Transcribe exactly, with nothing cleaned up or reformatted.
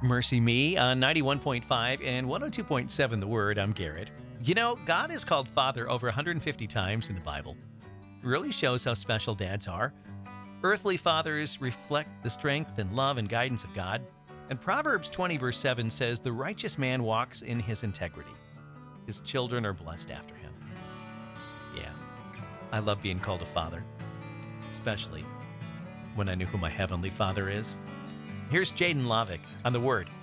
Mercy Me on ninety-one point five and one oh two point seven The Word. I'm Garrett. You know, God is called Father over one hundred fifty times in the Bible. It really shows how special dads are. Earthly fathers reflect the strength and love and guidance of God. And Proverbs twenty, verse seven says, "The righteous man walks in his integrity. His children are blessed after him." Yeah, I love being called a father, especially when I knew who my Heavenly Father is. Here's Jaden Lovick on The Word.